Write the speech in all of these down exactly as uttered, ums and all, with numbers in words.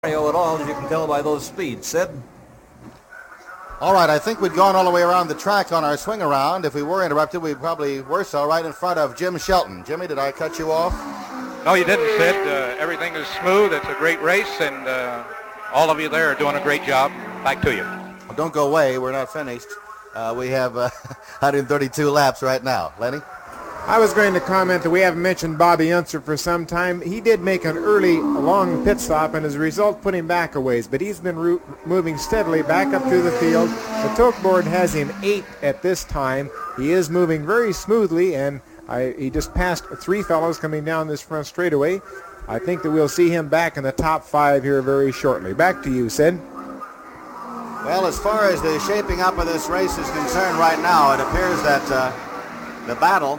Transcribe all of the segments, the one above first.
Mario at all, as you can tell by those speeds. Sid? All right, I think we'd gone all the way around the track on our swing around. If we were interrupted, we probably were so, right in front of Jim Shelton. Jimmy, did I cut you off? No, you didn't, Sid. Uh, everything is smooth. It's a great race, and uh, all of you there are doing a great job. Back to you. Well, don't go away. We're not finished. Uh, we have uh, one hundred thirty-two laps right now. Lenny? I was going to comment that we haven't mentioned Bobby Unser for some time. He did make an early, long pit stop, and as a result put him back a ways, but he's been ro- moving steadily back up through the field. The Toke board has him eight at this time. He is moving very smoothly, and I, he just passed three fellows coming down this front straightaway. I think that we'll see him back in the top five here very shortly. Back to you, Sid. Well, as far as the shaping up of this race is concerned right now, it appears that uh, the battle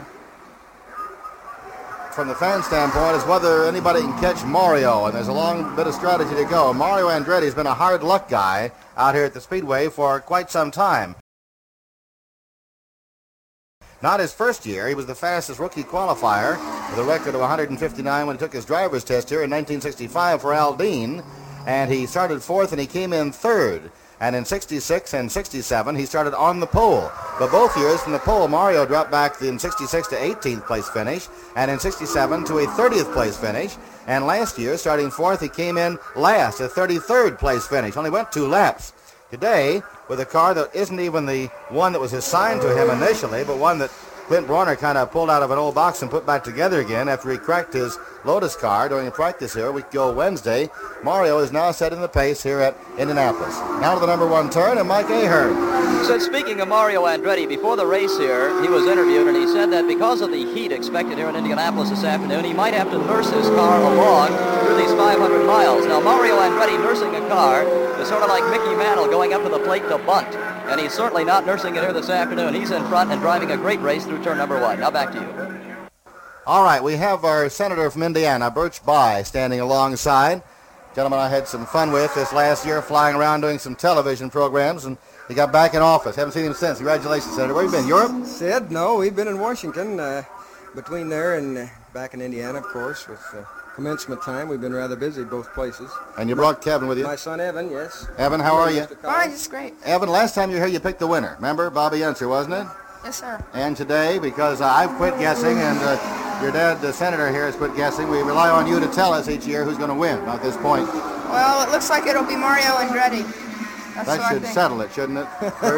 from the fan standpoint is whether anybody can catch Mario, and there's a long bit of strategy to go. Mario Andretti has been a hard luck guy out here at the Speedway for quite some time. Not his first year. He was the fastest rookie qualifier with a record of one hundred fifty-nine when he took his driver's test here in nineteen sixty-five for Aldine, and he started fourth and he came in third. And in sixty-six and sixty-seven, he started on the pole. But both years from the pole, Mario dropped back in sixty-six to eighteenth place finish, and in sixty-seven to a thirtieth place finish. And last year, starting fourth, he came in last, a thirty-third place finish. Only went two laps. Today, with a car that isn't even the one that was assigned to him initially, but one that Clint Brawner kind of pulled out of an old box and put back together again after he cracked his Lotus car during a practice here a week ago Wednesday. Mario is now setting the pace here at Indianapolis. Now to the number one turn, and Mike Ahern. So speaking of Mario Andretti, before the race here, he was interviewed, and he said that because of the heat expected here in Indianapolis this afternoon, he might have to nurse his car along through these five hundred miles. Now, Mario Andretti nursing a car is sort of like Mickey Mantle going up to the plate to bunt, and he's certainly not nursing it here this afternoon. He's in front and driving a great race through turn number one. Now back to you. All right, we have our senator from Indiana, Birch Bayh, standing alongside. Gentleman I had some fun with this last year, flying around doing some television programs, and he got back in office. Haven't seen him since. Congratulations, Senator. Where have you been, Europe? Sid, no, we've been in Washington, uh, between there and uh, back in Indiana, of course, with uh, commencement time. We've been rather busy both places. And you brought Kevin with you? My son, Evan, yes. Evan, how are you? Fine, it's great. Evan, last time you were here, you picked the winner. Remember? Bobby Unser, wasn't it? Yes, sir. And today, because uh, I've quit guessing, and uh, your dad, the senator here, has quit guessing, we rely on you to tell us each year who's going to win at this point. Well, it looks like it'll be Mario Andretti. That's that should settle it, shouldn't it?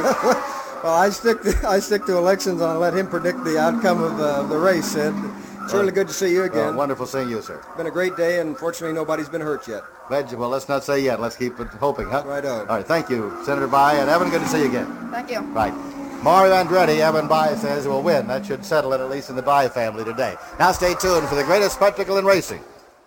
Well, I stick to, I stick to elections, and I'll let him predict the outcome of uh, the race, Sid. Certainly good to see you again. Well, wonderful seeing you, sir. Been a great day, and fortunately nobody's been hurt yet. Glad you, well, let's not say yet. Let's keep it hoping, huh? Right on. All right, thank you, Senator Bayh, and Evan, good to see you again. Thank you. Right. Mario Andretti, Evan Bayh says, will win. That should settle it, at least in the Bayh family today. Now stay tuned for the greatest spectacle in racing.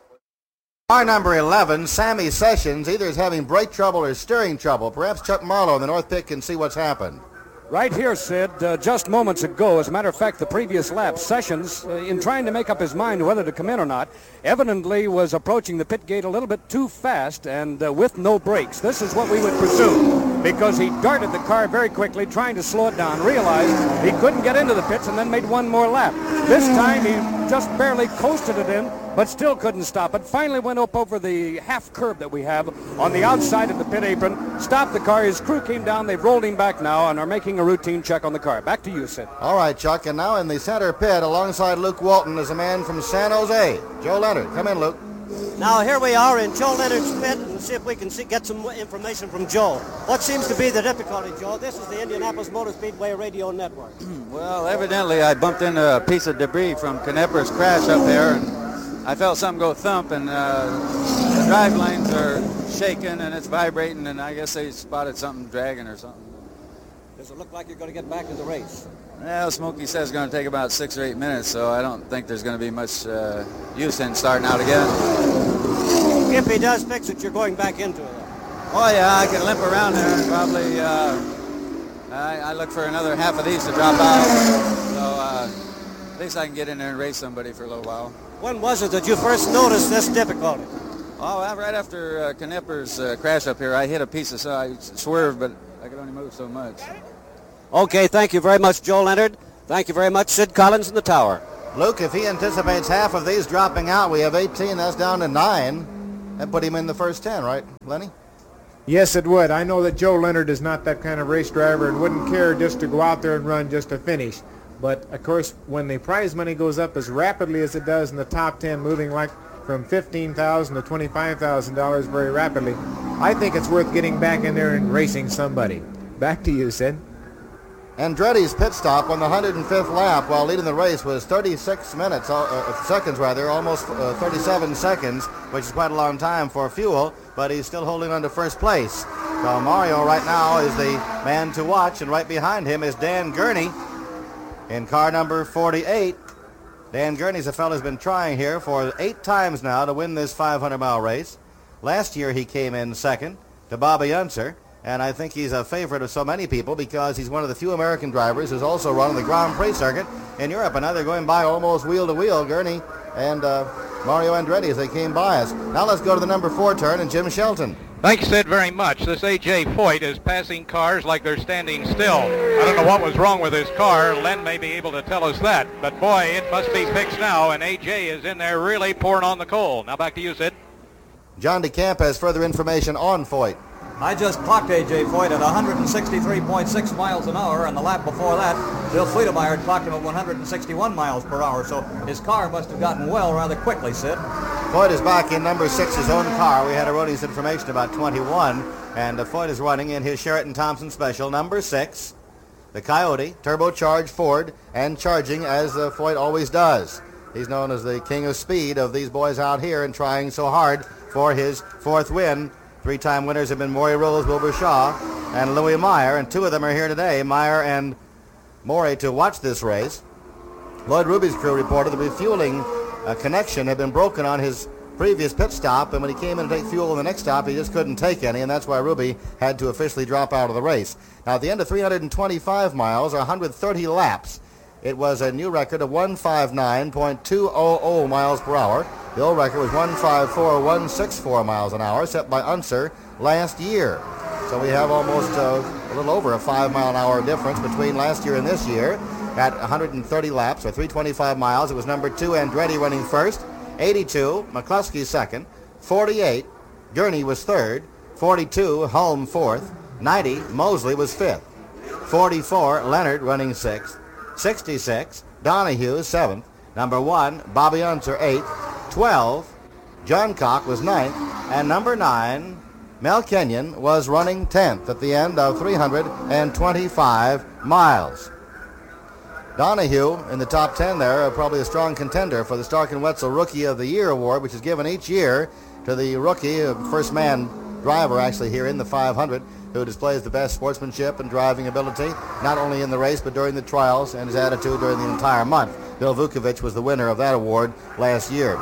Car number eleven, Sammy Sessions, either is having brake trouble or steering trouble. Perhaps Chuck Marlowe in the North Pit can see what's happened. Right here, Sid, uh, just moments ago, as a matter of fact, the previous lap, Sessions, uh, in trying to make up his mind whether to come in or not, evidently was approaching the pit gate a little bit too fast and uh, with no brakes. This is what we would presume, because he darted the car very quickly, trying to slow it down, realized he couldn't get into the pits, and then made one more lap. This time he just barely coasted it in, but still couldn't stop it. Finally went up over the half curb that we have on the outside of the pit apron, stopped the car. His crew came down. They've rolled him back now and are making a routine check on the car. Back to you, Sid. All right, Chuck. And now in the center pit alongside Luke Walton is a man from San Jose, Joe Leonard. Come in, Luke. Now here we are in Joe Leonard's pit, and see if we can see, get some information from Joe. What seems to be the difficulty, Joe? This is the Indianapolis Motor Speedway Radio Network. Well, evidently I bumped into a piece of debris from Knepper's crash up there, and I felt something go thump, and uh, the drive lines are shaking and it's vibrating, and I guess they spotted something dragging or something. Does it look like you're going to get back to the race? Well, Smokey says it's going to take about six or eight minutes, so I don't think there's going to be much uh, use in starting out again. If he does fix it, you're going back into it. Oh, yeah, I can limp around there and probably, uh, I, I look for another half of these to drop out, so uh, at least I can get in there and race somebody for a little while. When was it that you first noticed this difficulty? Oh, well, right after uh, Knepper's uh, crash up here, I hit a piece of, I swerved, but I could only move so much. Okay, thank you very much, Joe Leonard. Thank you very much, Sid Collins in the tower. Luke, if he anticipates half of these dropping out, we have eighteen. That's down to nine. That put him in the first ten, right, Lenny? Yes, it would. I know that Joe Leonard is not that kind of race driver and wouldn't care just to go out there and run just to finish. But, of course, when the prize money goes up as rapidly as it does in the top ten, moving like from fifteen thousand dollars to twenty-five thousand dollars very rapidly, I think it's worth getting back in there and racing somebody. Back to you, Sid. Andretti's pit stop on the one hundred fifth lap while leading the race was thirty-six minutes, uh, seconds rather, almost uh, thirty-seven seconds, which is quite a long time for fuel, but he's still holding on to first place. So Mario right now is the man to watch, and right behind him is Dan Gurney in car number forty-eight. Dan Gurney's a fellow who's been trying here for eight times now to win this five hundred mile race. Last year he came in second to Bobby Unser. And I think he's a favorite of so many people because he's one of the few American drivers who's also run on the Grand Prix circuit in Europe. And now they're going by almost wheel to wheel, Gurney and uh, Mario Andretti as they came by us. Now let's go to the number four turn and Jim Shelton. Thanks, Sid, very much. This A J Foyt is passing cars like they're standing still. I don't know what was wrong with his car. Len may be able to tell us that. But, boy, it must be fixed now, and A J is in there really pouring on the coal. Now back to you, Sid. John DeCamp has further information on Foyt. I just clocked A J Foyt at one hundred sixty-three point six miles an hour, and the lap before that, Bill Friedemeyer clocked him at one hundred sixty-one miles per hour, so his car must have gotten well rather quickly, Sid. Foyt is back in number six, his own car. We had erroneous information about twenty-one, and uh, Foyt is running in his Sheraton Thompson Special, number six, the Coyote, turbocharged Ford, and charging as uh, Foyt always does. He's known as the king of speed of these boys out here and trying so hard for his fourth win. Three-time winners have been Maury Rose, Wilbur Shaw, and Louis Meyer, and two of them are here today, Meyer and Maury, to watch this race. Lloyd Ruby's crew reported the refueling uh, connection had been broken on his previous pit stop, and when he came in to take fuel on the next stop, he just couldn't take any, and that's why Ruby had to officially drop out of the race. Now, at the end of three hundred twenty-five miles, or one hundred thirty laps, it was a new record of one fifty-nine point two hundred miles per hour. The old record was one fifty-four point one six four miles an hour, set by Unser last year. So we have almost uh, a little over a five mile an hour difference between last year and this year. At one hundred thirty laps, or three hundred twenty-five miles, it was number two, Andretti, running first. eighty-two, McCluskey second. forty-eight, Gurney was third. forty-two, Hulme fourth. ninety, Mosley was fifth. forty-four, Leonard running sixth. sixty-six, Donahue seventh. Number one, Bobby Unser eighth. twelve, John Cock was ninth. And number nine, Mel Kenyon was running tenth at the end of three hundred twenty-five miles. Donahue in the top ten there, uh, probably a strong contender for the Stark and Wetzel Rookie of the Year award, which is given each year to the rookie, uh, first man driver actually here in the five hundred, who displays the best sportsmanship and driving ability, not only in the race but during the trials and his attitude during the entire month. Bill Vukovich was the winner of that award last year.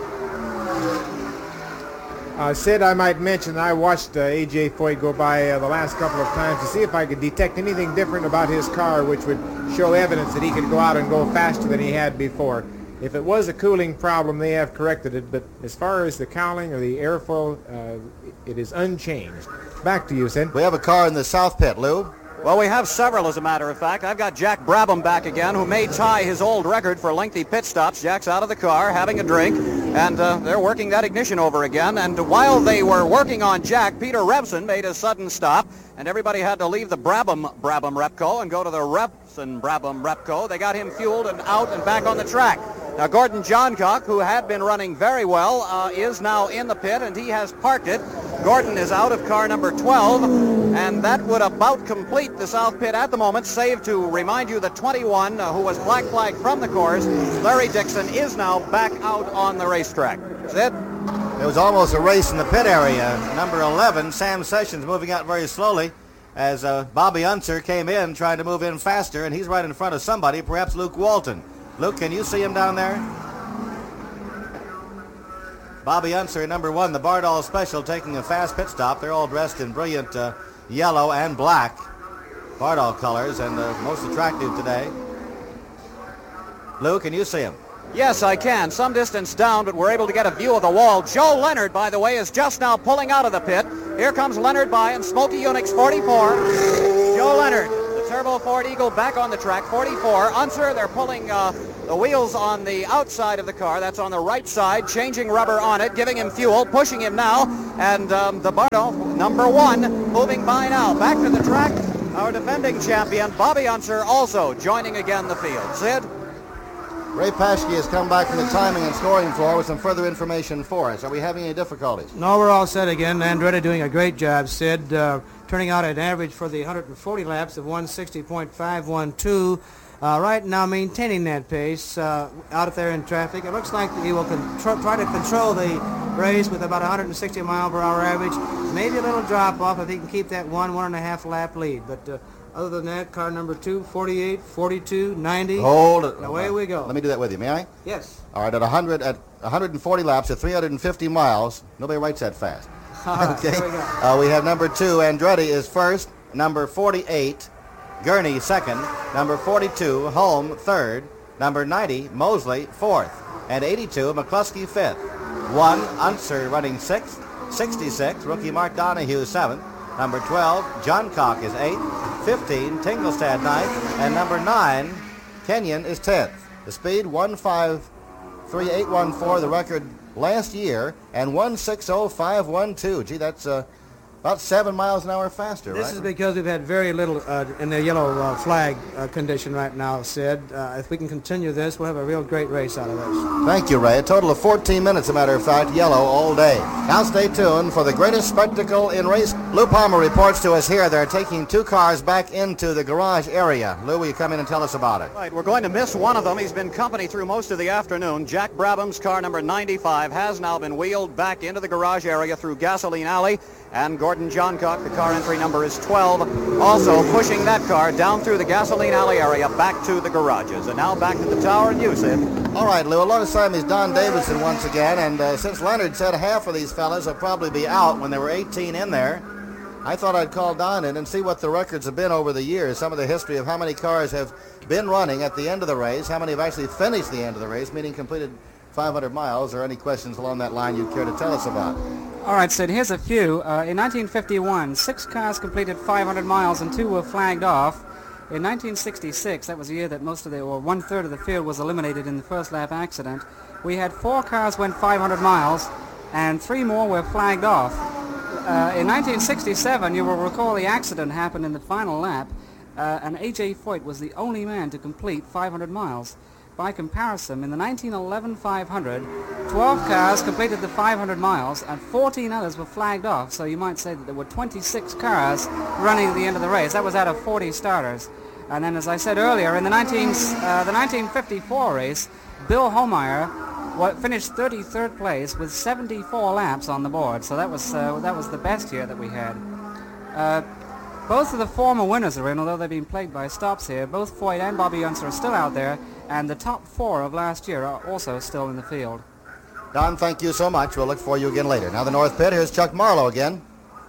Uh, Sid, I might mention I watched uh, A J Foyt go by uh, the last couple of times to see if I could detect anything different about his car which would show evidence that he could go out and go faster than he had before. If it was a cooling problem, they have corrected it, but as far as the cowling or the airfoil, uh, it is unchanged. Back to you, Sid. We have a car in the south pit, Lou. Well, we have several, as a matter of fact. I've got Jack Brabham back again, who may tie his old record for lengthy pit stops. Jack's out of the car, having a drink, and uh, they're working that ignition over again. And while they were working on Jack, Peter Revson made a sudden stop, and everybody had to leave the Brabham Brabham Repco and go to the Revson Brabham Repco. They got him fueled and out and back on the track. Now, Gordon Johncock, who had been running very well, uh, is now in the pit, and he has parked it. Gordon is out of car number twelve, and that would about complete the south pit at the moment, save to remind you that twenty-one, uh, who was black flagged from the course, Larry Dixon, is now back out on the racetrack. Sid? It was almost a race in the pit area. Number eleven, Sam Sessions, moving out very slowly as uh, Bobby Unser came in trying to move in faster, and he's right in front of somebody, perhaps Luke Walton. Luke, can you see him down there? Bobby Unser, number one, the Bardol Special, taking a fast pit stop. They're all dressed in brilliant uh, yellow and black Bardol colors, and uh, most attractive today. Lou, can you see him? Yes, I can. Some distance down, but we're able to get a view of the wall. Joe Leonard, by the way, is just now pulling out of the pit. Here comes Leonard by, and Smokey Unix, forty-four. Joe Leonard, the Turbo Ford Eagle, back on the track, forty-four. Unser, they're pulling uh, The wheels on the outside of the car, that's on the right side, changing rubber on it, giving him fuel, pushing him now, and um, the Bardo, number one, moving by now. Back to the track, our defending champion, Bobby Unser, also joining again the field. Sid? Ray Paschke has come back from the timing and scoring floor with some further information for us. Are we having any difficulties? No, we're all set again. Andretti doing a great job, Sid, uh, turning out an average for the one hundred forty laps of one sixty point five one two. Uh, right now maintaining that pace uh, out there in traffic. It looks like he will contr- try to control the race with about one hundred sixty mile per hour average. Maybe a little drop off if he can keep that one, one and a half lap lead. But uh, other than that, car number two, forty-eight, forty-two, ninety. Hold it. Away we go. Let me do that with you, may I? Yes. All right, at one hundred, at one hundred forty laps at three hundred fifty miles, nobody writes that fast. All right, okay. here we go. Uh, we have number two, Andretti is first, number forty-eight, Gurney second, number forty-two, Holm third, number ninety, Mosley fourth, and eighty-two, McCluskey fifth. One, Unser running sixth, sixty-six, rookie Mark Donahue seventh, number twelve, John Cock is eighth, fifteen, Tingelstad ninth, and number nine, Kenyon is tenth. The speed one five three eight one four, the record last year, and one six oh five one two. Gee, that's uh, about seven miles an hour faster, This right? is because we've had very little uh, in the yellow uh, flag uh, condition right now, Sid. Uh, if we can continue this, we'll have a real great race out of this. Thank you, Ray. A total of fourteen minutes, as a matter of fact, yellow all day. Now stay tuned for the greatest spectacle in race. Lou Palmer reports to us here. They're taking two cars back into the garage area. Lou, will you come in and tell us about it? Right, we're going to miss one of them. He's been company through most of the afternoon. Jack Brabham's car number ninety-five has now been wheeled back into the garage area through Gasoline Alley. And Gordon Johncock, the car entry number is twelve, also pushing that car down through the Gasoline Alley area back to the garages. And now back to the tower and you, Sid. All right, Lou, alongside me is Don Davidson once again, and uh, since Leonard said half of these fellas will probably be out when there were eighteen in there, I thought I'd call Don in and see what the records have been over the years, some of the history of how many cars have been running at the end of the race, how many have actually finished the end of the race, meaning completed five hundred miles, or any questions along that line you'd care to tell us about. All right, Sid, here's a few. Uh, in nineteen fifty-one, six cars completed five hundred miles and two were flagged off. In nineteen sixty-six, that was the year that most of the, or one-third of the field was eliminated in the first lap accident, we had four cars went five hundred miles and three more were flagged off. Uh, in nineteen sixty-seven, you will recall the accident happened in the final lap, uh, and A J Foyt was the only man to complete five hundred miles. By comparison, in the nineteen eleven five hundred, twelve cars completed the five hundred miles and fourteen others were flagged off, so you might say that there were twenty-six cars running at the end of the race. That was out of forty starters. And then, as I said earlier, in the, nineteen, uh, the nineteen fifty-four race, Bill Homeyer wa- finished thirty-third place with seventy-four laps on the board, so that was, uh, that was the best year that we had. Uh, Both of the former winners are in, although they've been plagued by stops here. Both Foyt and Bobby Unser are still out there, and the top four of last year are also still in the field. Don, thank you so much. We'll look for you again later. Now the North Pit, here's Chuck Marlowe again.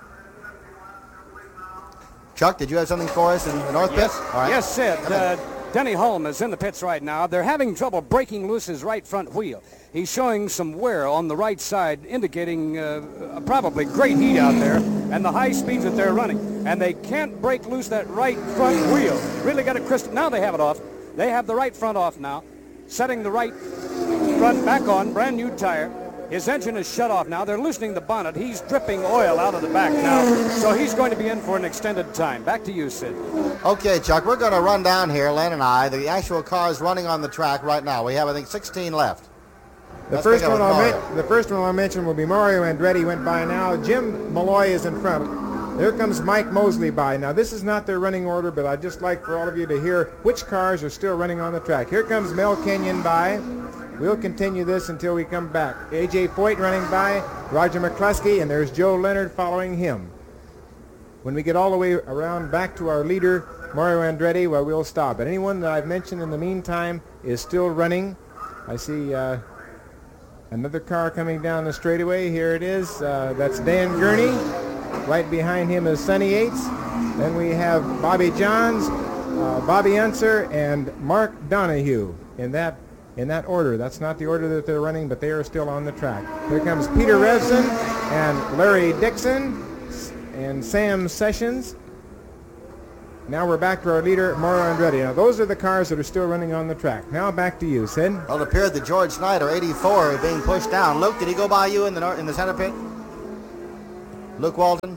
Chuck, did you have something for us in the North Yes. Pit? All right. Yes, Sid. Uh, Denny Hulme is in the pits right now. They're having trouble breaking loose his right front wheel. He's showing some wear on the right side, indicating uh, probably great heat out there and the high speeds that they're running. And they can't break loose that right front wheel. Really got it crystal. Now they have it off. They have the right front off now, setting the right front back on, brand new tire. His engine is shut off now. They're loosening the bonnet. He's dripping oil out of the back now. So he's going to be in for an extended time. Back to you, Sid. Okay, Chuck, we're going to run down here, Len and I, the actual cars running on the track right now. We have, I think, sixteen left. The Let's first, pick up one with I'll Mario. men- the first one I'll mention will be Mario Andretti went by now. Jim Malloy is in front. There comes Mike Mosley by. Now, this is not their running order, but I'd just like for all of you to hear which cars are still running on the track. Here comes Mel Kenyon by. We'll continue this until we come back. A J Foyt running by, Roger McCluskey, and there's Joe Leonard following him. When we get all the way around back to our leader, Mario Andretti, well, we'll stop. But anyone that I've mentioned in the meantime is still running. I see uh, another car coming down the straightaway. Here it is. Uh, that's Dan Gurney. Right behind him is Sonny Yates. Then we have Bobby Johns, uh, Bobby Unser, and Mark Donahue in that in that order. That's not the order that they're running, but they are still on the track. Here comes Peter Revson and Larry Dixon and Sam Sessions. Now we're back to our leader, Mario Andretti. Now those are the cars that are still running on the track. Now back to you, Sid. Well, it appeared that George Snyder, eighty-four, is being pushed down. Luke, did he go by you in the nor- in the center pit? Luke Walton?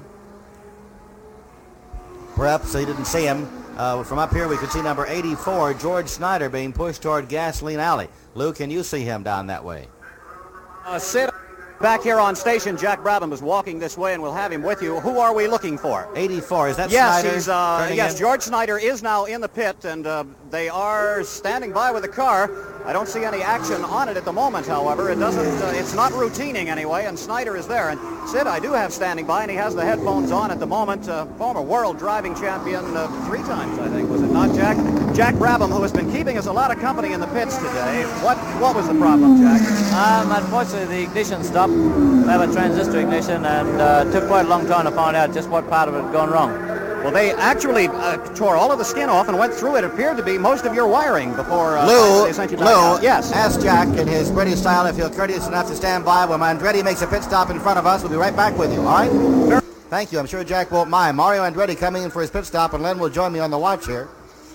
Perhaps he didn't see him. Uh, from up here, we could see number eighty-four, George Snyder, being pushed toward Gasoline Alley. Luke, can you see him down that way? Uh, Sid, back here on station, Jack Brabham is walking this way, and we'll have him with you. Who are we looking for? eighty-four, is that yes, Snyder? He's, uh, turning yes, in? George Snyder is now in the pit, and uh, they are standing by with the car. I don't see any action on it at the moment, however. It doesn't, uh, it's not routining anyway, and Snyder is there. And Sid, I do have standing by, and he has the headphones on at the moment. Uh, former world driving champion uh, three times, I think, was it not, Jack? Jack Brabham, who has been keeping us a lot of company in the pits today. What what was the problem, Jack? Um, unfortunately, the ignition stopped. We have a transistor ignition, and uh, it took quite a long time to find out just what part of it had gone wrong. Well, they actually uh, tore all of the skin off and went through it. It appeared to be most of your wiring before uh, Lou, they sent you back Lou, out. Yes. Ask Jack in his British style if he'll courteous enough to stand by when Andretti makes a pit stop in front of us. We'll be right back with you, all right? Sure. Thank you. I'm sure Jack won't mind. Mario Andretti coming in for his pit stop, and Len will join me on the watch here.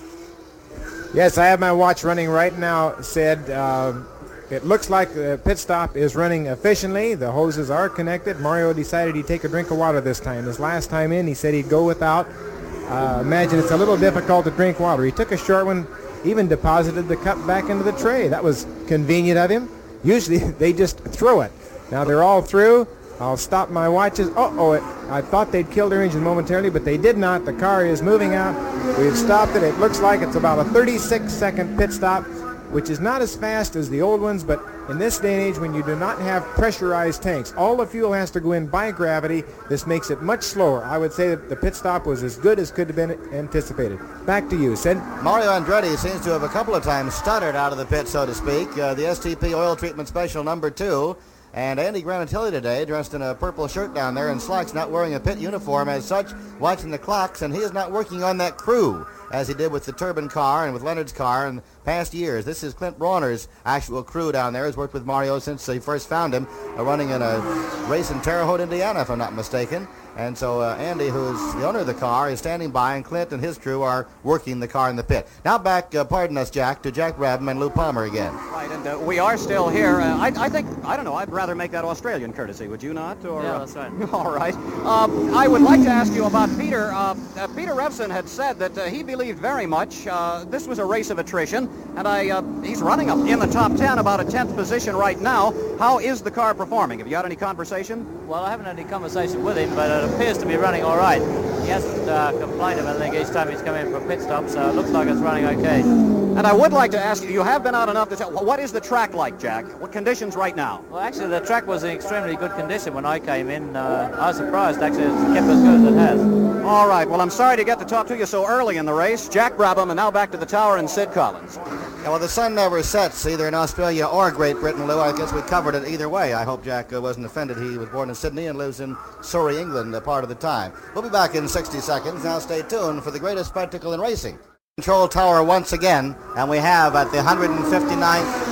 Yes, I have my watch running right now, Sid. Uh, it looks like the pit stop is running efficiently. The hoses are connected. Mario decided he'd take a drink of water this time. His last time in, he said he'd go without. Uh, imagine it's a little difficult to drink water. He took a short one, even deposited the cup back into the tray. That was convenient of him. Usually they just throw it. Now they're all through. I'll stop my watches. Uh-oh, it, I thought they'd killed their engine momentarily, but they did not. The car is moving out. We've stopped it. It looks like it's about a thirty-six second pit stop, which is not as fast as the old ones, but in this day and age when you do not have pressurized tanks, all the fuel has to go in by gravity. This makes it much slower. I would say that the pit stop was as good as could have been anticipated. Back to you, Sid. Mario Andretti seems to have a couple of times stuttered out of the pit, so to speak. Uh, the S T P oil treatment special number two. And Andy Granatelli today, dressed in a purple shirt down there and slacks, not wearing a pit uniform as such, watching the clocks, and he is not working on that crew as he did with the Turbine car and with Leonard's car in past years. This is Clint Brawner's actual crew down there. He's worked with Mario since he first found him, uh, running in a race in Terre Haute, Indiana, if I'm not mistaken. And so uh, Andy, who's the owner of the car, is standing by, and Clint and his crew are working the car in the pit. Now back, uh, pardon us, Jack, to Jack Brabham and Lou Palmer again. Right, and uh, we are still here. Uh, I, I think, I don't know, I'd rather make that Australian courtesy, would you not? Or, yeah, that's right. Uh, all right. Um, I would like to ask you about Peter. Uh, uh, Peter Revson had said that uh, he believed very much uh, this was a race of attrition, and I uh, he's running up in the top ten, about a tenth position right now. How is the car performing? Have you had any conversation? Well, I haven't had any conversation with him, but it appears to be running all right. He hasn't uh, complained of anything each time he's come in for a pit stop, so it looks like it's running okay. And I would like to ask you, you have been out enough to tell, what is the track like, Jack? What conditions right now? Well, actually, the track was in extremely good condition when I came in. Uh, I was surprised, actually, it's kept as good as it has. All right, well, I'm sorry to get to talk to you so early in the race. Jack Brabham, and now back to the tower and Sid Collins. Yeah, well, the sun never sets either in Australia or Great Britain, Lou. I guess we covered it either way. I hope Jack uh, wasn't offended. He was born in Sydney and lives in Surrey, England, a part of the time. We'll be back in sixty seconds. Now stay tuned for the greatest spectacle in racing. Control tower once again, and we have at the one hundred fifty-ninth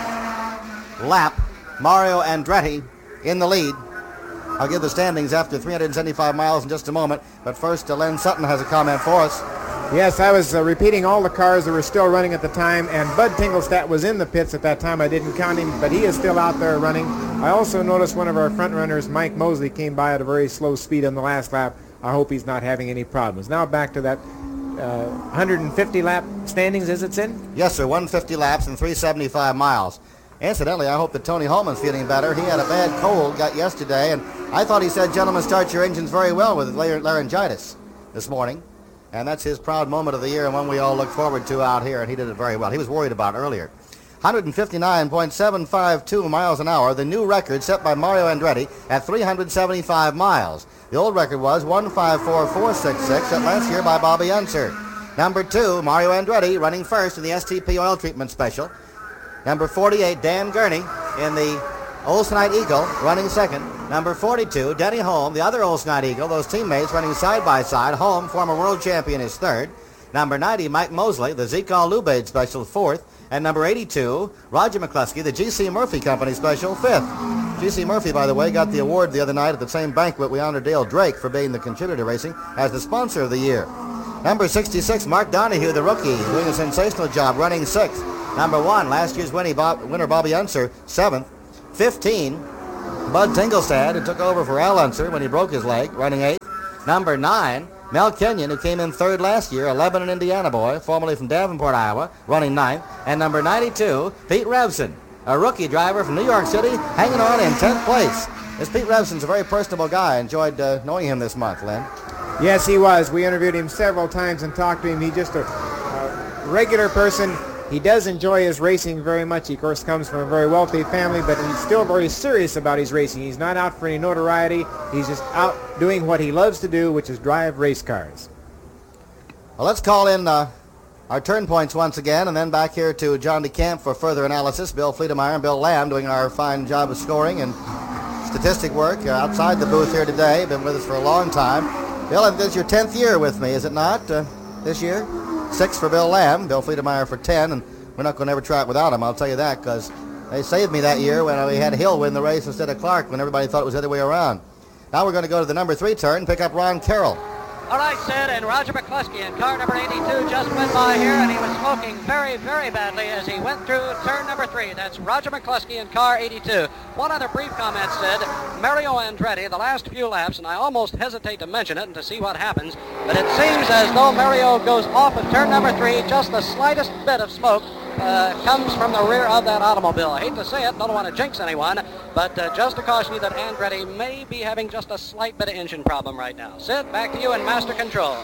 lap, Mario Andretti in the lead. I'll give the standings after three hundred seventy-five miles in just a moment, but first uh, Len Sutton has a comment for us. Yes, I was uh, repeating all the cars that were still running at the time, and Bud Tinglestat was in the pits at that time. I didn't count him, but he is still out there running. I also noticed one of our front runners, Mike Mosley, came by at a very slow speed on the last lap. I hope he's not having any problems. Now back to that uh, one hundred fifty lap standings, is it, Sid? Yes, sir, one hundred fifty laps and three hundred seventy-five miles. Incidentally, I hope that Tony Holman's feeling better. He had a bad cold, got yesterday, and I thought he said, gentlemen, start your engines very well with laryngitis this morning. And that's his proud moment of the year and one we all look forward to out here, and he did it very well. He was worried about it earlier. one hundred fifty-nine point seven five two miles an hour, the new record set by Mario Andretti at three hundred seventy-five miles. The old record was one fifty-four point four six six, set last year by Bobby Unser. Number two, Mario Andretti, running first in the S T P oil treatment special. Number forty-eight, Dan Gurney in the Olsenite Eagle, running second. Number forty-two, Denny Holm, the other Olsenite Eagle, those teammates running side by side. Holm, former world champion, is third. Number ninety, Mike Mosley, the Zekal Lubade special, fourth. And number eighty-two, Roger McCluskey, the G C Murphy Company special, fifth. G C Murphy, by the way, got the award the other night at the same banquet we honored Dale Drake for being the contributor racing as the sponsor of the year. Number sixty-six, Mark Donahue, the rookie, doing a sensational job, running sixth. Number one, last year's winning Bob, winner Bobby Unser, seventh. fifteen, Bud Tingelstad, who took over for Al Unser when he broke his leg, running eighth. Number nine, Mel Kenyon, who came in third last year, eleven, an Indiana boy, formerly from Davenport, Iowa, running ninth. And number ninety-two, Pete Revson, a rookie driver from New York City, hanging on in tenth place. This Pete Revson's a very personable guy. I enjoyed uh, knowing him this month, Len. Yes, he was. We interviewed him several times and talked to him. He's just a, a regular person. He does enjoy his racing very much. He, of course, comes from a very wealthy family, but he's still very serious about his racing. He's not out for any notoriety. He's just out doing what he loves to do, which is drive race cars. Well, let's call in uh, our turn points once again, and then back here to John DeCamp for further analysis. Bill Fleetemeyer and Bill Lamb doing our fine job of scoring and statistic work uh, outside the booth here today. Been with us for a long time. Bill, this is your tenth year with me, is it not, uh, this year? Six for Bill Lamb, Bill Fleetemeyer for ten, and we're not going to ever try it without him, I'll tell you that, because they saved me that year when we had Hill win the race instead of Clark when everybody thought it was the other way around. Now we're going to go to the number three turn and pick up Ron Carroll. All right, Sid, and Roger McCluskey in car number eighty-two just went by here, and he was smoking very, very badly as he went through turn number three. That's Roger McCluskey in car eighty-two. One other brief comment, Sid. Mario Andretti, the last few laps, and I almost hesitate to mention it and to see what happens, but it seems as though Mario goes off of turn number three, just the slightest bit of smoke Uh, comes from the rear of that automobile. I hate to say it, don't want to jinx anyone, but uh, just to caution you that Andretti may be having just a slight bit of engine problem right now. Sid, back to you in master control.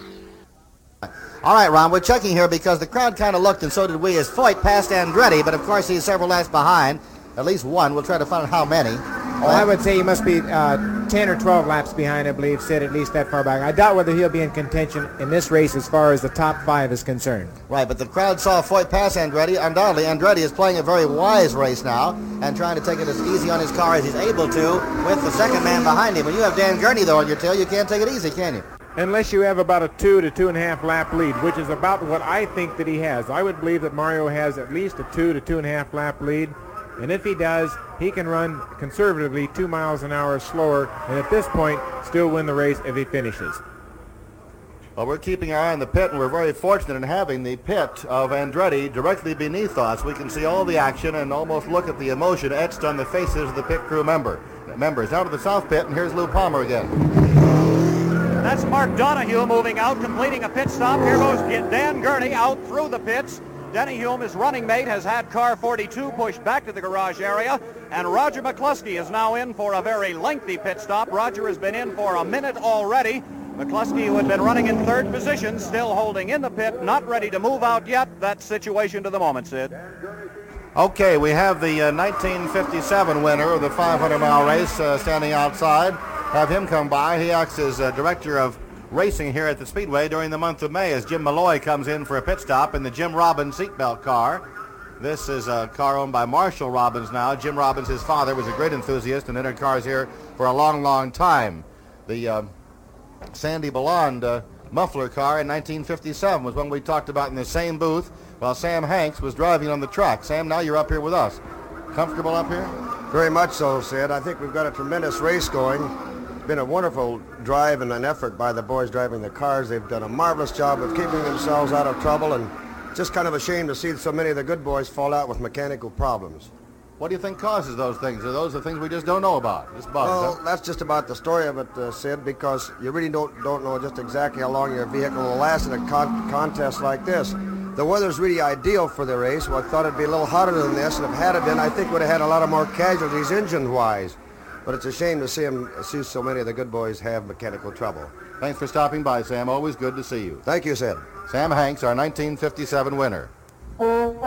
All right, Ron, we're checking here because the crowd kind of looked, and so did we, as Foyt passed Andretti, but of course he's several laps behind, at least one. We'll try to find out how many. Well, I would say he must be uh, ten or twelve laps behind, I believe, Sid, at least that far back. I doubt whether he'll be in contention in this race as far as the top five is concerned. Right, but the crowd saw Foyt pass Andretti. Undoubtedly, Andretti is playing a very wise race now and trying to take it as easy on his car as he's able to with the second man behind him. When you have Dan Gurney, though, on your tail, you can't take it easy, can you? Unless you have about a two to two and a half lap lead, which is about what I think that he has. I would believe that Mario has at least a two to two and a half lap lead. And if he does, he can run conservatively two miles an hour slower, and at this point, still win the race if he finishes. Well, we're keeping our eye on the pit, and we're very fortunate in having the pit of Andretti directly beneath us. We can see all the action and almost look at the emotion etched on the faces of the pit crew member members. Now to the south pit, and here's Lou Palmer again. That's Mark Donahue moving out, completing a pit stop. Here goes Dan Gurney out through the pits. Denny Hume, his running mate, has had car forty-two pushed back to the garage area, and Roger McCluskey is now in for a very lengthy pit stop. Roger has been in for a minute already. McCluskey, who had been running in third position, still holding in the pit, not ready to move out yet. That situation to the moment, Sid. Okay, we have the uh, nineteen fifty-seven winner of the five hundred mile race uh, standing outside. Have him come by. He acts as uh, director of racing here at the Speedway during the month of May as Jim Malloy comes in for a pit stop in the Jim Robbins seatbelt car. This is a car owned by Marshall Robbins now. Jim Robbins, his father, was a great enthusiast and entered cars here for a long, long time. The uh, Sandy Ballond uh, muffler car in nineteen fifty-seven was one we talked about in the same booth while Sam Hanks was driving on the track. Sam, now you're up here with us. Comfortable up here? Very much so, Sid. I think we've got a tremendous race going. Been a wonderful drive and an effort by the boys driving the cars. They've done a marvelous job of keeping themselves out of trouble, and just kind of a shame to see so many of the good boys fall out with mechanical problems. What do you think causes those things? Are those the things we just don't know about? Just bugs, well, huh? that's just about the story of it, uh, Sid, because you really don't don't know just exactly how long your vehicle will last in a con contest like this. The weather's really ideal for the race. Well, I thought it'd be a little hotter than this, and if had it been, I think would have had a lot of more casualties engine-wise. But it's a shame to see him see so many of the good boys have mechanical trouble. Thanks for stopping by, Sam. Always good to see you. Thank you, Sid. Sam Hanks, our nineteen fifty-seven winner.